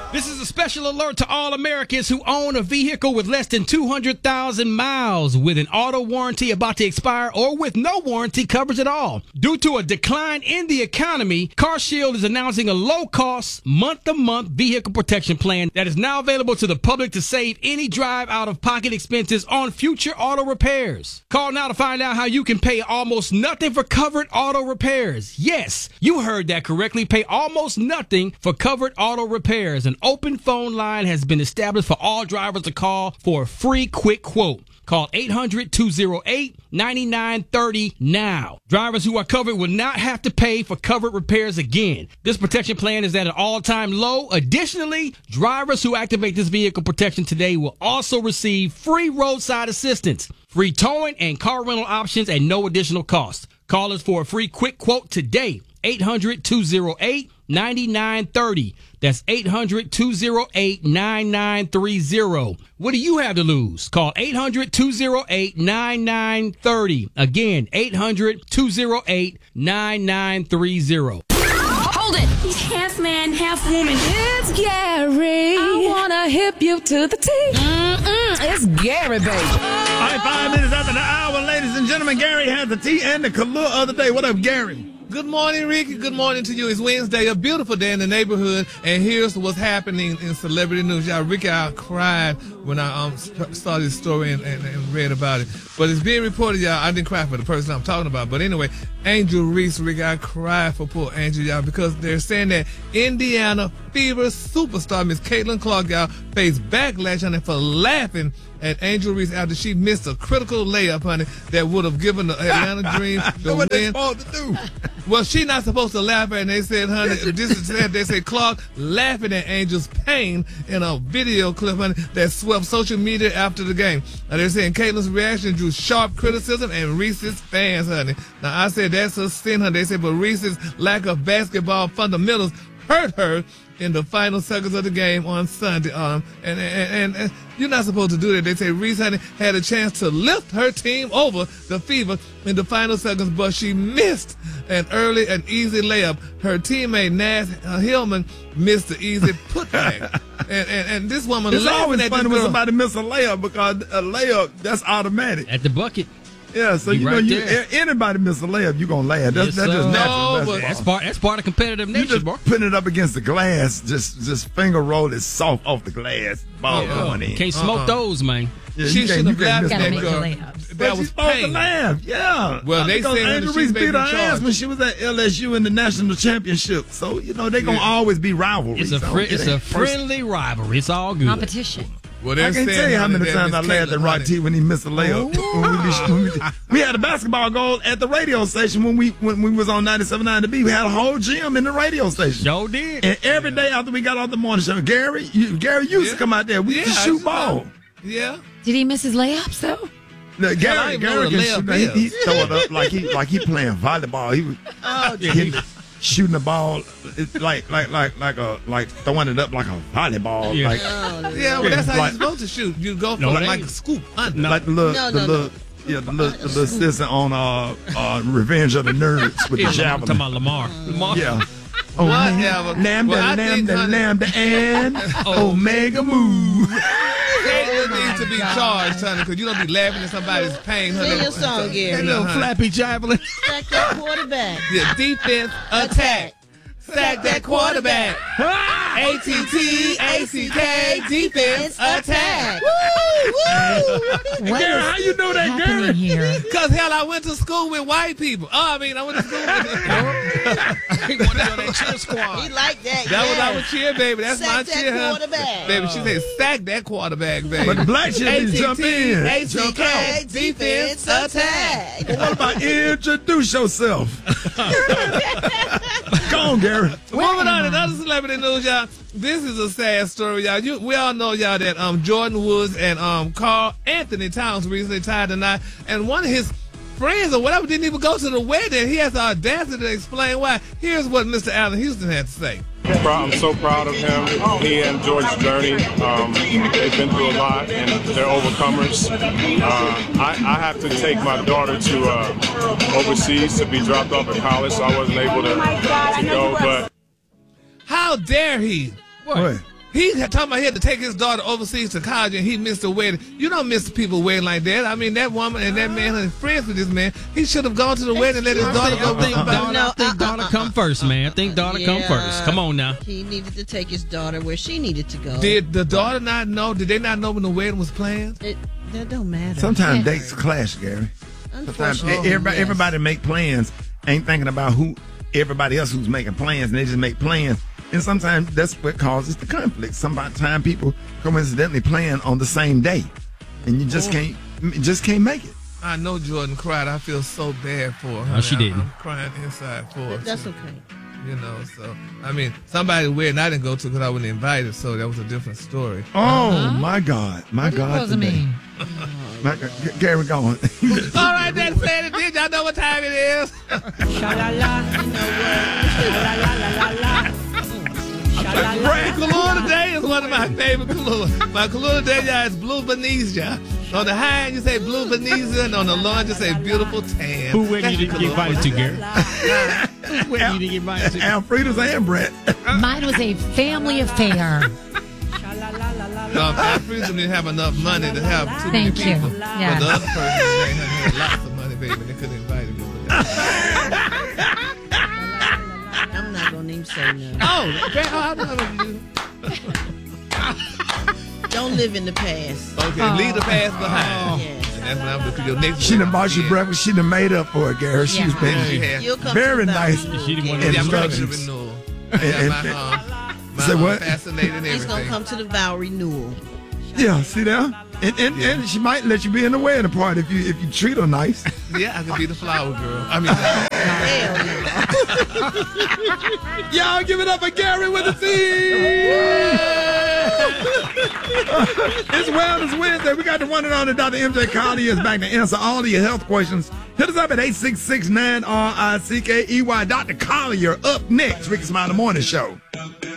This is a special alert to all Americans who own a vehicle with less than 200,000 miles with an auto warranty about to expire or with no warranty coverage at all. Due to a decline in the economy, CarShield is announcing a low-cost, month-to-month vehicle protection plan that is now available to the public to save any drive out-of-pocket expenses on future auto repairs. Call now to find out how you can pay almost nothing for covered auto repairs. Yes, you heard that correctly. Pay almost nothing for covered auto repairs. An open phone line has been established for all drivers to call for a free quick quote. Call 800-208-9930 now. Drivers who are covered will not have to pay for covered repairs again. This protection plan is at an all-time low. Additionally, drivers who activate this vehicle protection today will also receive free roadside assistance, free towing, and car rental options at no additional cost. Call us for a free quick quote today. 800-208-9930. That's 800-208-9930. What do you have to lose? Call 800-208-9930. Again, 800-208-9930. Hold it! He's half man, half woman. It's Gary. I wanna hip you to the T. It's Gary, baby. All right, 5 minutes after the hour, ladies and gentlemen, Gary has the tea and the Kahlua of the day. What up, Gary? Good morning, Ricky. Good morning to you. It's Wednesday, a beautiful day in the neighborhood, and here's what's happening in celebrity news. Y'all, Ricky, I cried when I saw this story and read about it. But it's being reported, y'all. I didn't cry for the person I'm talking about. But anyway, Angel Reese, Ricky, I cried for poor Angel, y'all, because they're saying that Indiana Fever superstar Miss Caitlin Clark, y'all, faced backlash on it for laughing at Angel Reese after she missed a critical layup, honey, that would have given the Atlanta Dream the what win. they supposed to do? Well, she's not supposed to laugh at it. And they said, honey, they said Clark laughing at Angel's pain in a video clip, honey, that swept social media after the game. Now, they're saying Caitlin's reaction drew sharp criticism and Reese's fans, honey. Now, I said that's a sin, honey. They said, but Reese's lack of basketball fundamentals hurt her in the final seconds of the game on Sunday. And you're not supposed to do that. They say Reese, honey, had a chance to lift her team over the Fever in the final seconds, but she missed an early and easy layup. Her teammate, Nash Hillman, missed the easy putback. and this woman It's laughing always at funny this when girl. somebody miss a layup because a layup, that's automatic. At the bucket. Yeah, so anybody miss a layup, you're going to laugh. That's just natural basketball. That's part of competitive You nature, just bro. putting it up against the glass, just finger roll it soft off the glass, ball going in. Can't smoke those, man. Yeah, She you should have laughed miss at that that girl. But That she was supposed to pain. laugh, yeah. Well, they because say Angel Reese beat her ass when she was at LSU in the national championship. So, they're going to always be rivalries. It's a friendly rivalry. It's all good. Competition. Well, I can't tell you how many times I laughed at Rock T when he missed a layup. We had a basketball goal at the radio station when we was on 97.9 The Beat. We had a whole gym in the radio station. Sure did. And every day after we got off the morning show, Gary used to come out there. We used to shoot ball. Yeah. Did he miss his layups, though? No, I Gary ain't know what a can layup shoot. He is. throw it up like he playing volleyball. He was shooting the ball like throwing it up like a volleyball. Yeah. Yeah, well, that's how you're supposed to shoot. You go for like a scoop under. Like the little assistant on Revenge of the Nerds with the I'm javelin. talking about Lamar. Yeah. Oh, Whatever. Lambda, and Omega Move. Caitlin needs to be charged, honey, because you don't be laughing at somebody's pain, honey. Sing your song, Gary. That little flappy javelin. Sack that quarterback. Yeah, defense, attack. Sack that quarterback. ATT-ACK, defense, attack. Gary, how you know that, Gary? Here. Because, hell, I went to school with white people. I went to school with He wanted to go that cheer squad. He like that. That was our cheer, baby. That's Sack my that cheer, huh? quarterback. Baby, she said, sack that quarterback, baby. But the black shit needs to jump in. Jump out. ATT, defense, attack. But what about introduce yourself? Go on, Gary. Moving on to other celebrity news, y'all. This is a sad story, y'all. We all know, y'all, that Jordan Woods and Carl Anthony Towns recently tied the knot, and one of his friends or whatever didn't even go to the wedding. He has the audacity to explain why. Here's what Mr. Allen Houston had to say. I'm so proud of him. He and George's journey. They've been through a lot, and they're overcomers. I have to take my daughter to overseas to be dropped off at college, so I wasn't able to go. But how dare he? What? He had talking about he had to take his daughter overseas to college and he missed the wedding. You don't miss people's wedding like that. I mean, that woman and that man are friends with this man. He should have gone to the wedding and let his daughter go. I think daughter come first, man. I think daughter come first. Come on now. He needed to take his daughter where she needed to go. Did the daughter not know? Did they not know when the wedding was planned? That don't matter. Sometimes dates clash, Gary. Sometimes everybody make plans, ain't thinking about who everybody else who's making plans, and they just make plans. And sometimes that's what causes the conflict. Sometimes people coincidentally plan on the same day, and you just can't make it. I know Jordan cried. I feel so bad for her. No, she didn't. I'm crying inside for her. That's okay. You know, so, I mean, somebody's wedding I didn't go to because I wasn't invited, so that was a different story. Oh, my God. My God. What mean? My God. Gary, go on. All right, that said it. Did y'all know what time it is? Sha-la-la. You know what? Sha-la-la-la-la-la. Kahlua today is one of my favorite Kahlua. My Kahlua today, y'all, is Blue Benicia. On the high end, you say Blue Benicia, and on the low end, you say Beautiful Tan. Who wedding you didn't get invited to, Gary? Who wedding you didn't get invited to? Alfreda's and Brett. Mine was a family affair. Alfreda's didn't have enough money to have too many Thank people. you. Yeah. But the other person had lots of money, baby. They couldn't invite him. I'm not going to even say nothing. How do you? Don't live in the past. Okay, leave the past behind. Yes. And that's what I'm looking for. Next She done bought you breakfast. She done made up for it, Gary. She was being You'll come very to the nice. Bowery She didn't want And to instructions. My Say what? fascinating and He's going everything. to come to the vow renewal. Yeah, see there? And she might let you be in the wedding party if you treat her nice. Yeah, I could be the flower girl. I mean, Hell no. Y'all give it up for Gary with a C. It's Wellness Wednesday. We got the one and only Dr. MJ Collier is back to answer all of your health questions. Hit us up at 866-9-RICKEY. Dr. Collier up next. Ricky Smiley Morning Show.